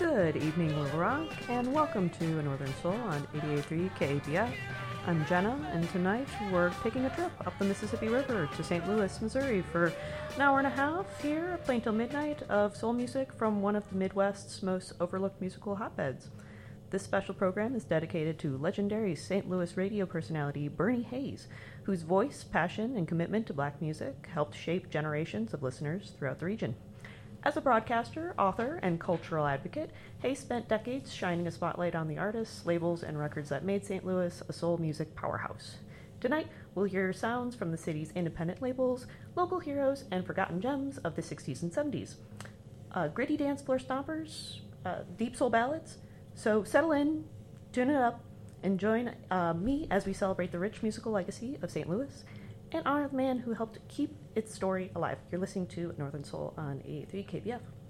Good evening, Little Rock, and welcome to A Northern Soul on 88.3 KAPF. I'm Jenna, and tonight we're taking a trip up the Mississippi River to St. Louis, Missouri for an hour and a half here, playing till midnight, of soul music from one of the Midwest's most overlooked musical hotbeds. This special program is dedicated to legendary St. Louis radio personality Bernie Hayes, whose voice, passion, and commitment to black music helped shape generations of listeners throughout the region. As a broadcaster, author, and cultural advocate, Hayes spent decades shining a spotlight on the artists, labels, and records that made St. Louis a soul music powerhouse. Tonight, we'll hear sounds from the city's independent labels, local heroes, and forgotten gems of the 60s and 70s. Gritty dance floor stompers, deep soul ballads. So settle in, tune it up, and join me as we celebrate the rich musical legacy of St. Louis and honor the man who helped keep its story alive. You're listening to Northern Soul on 88.3 KBF.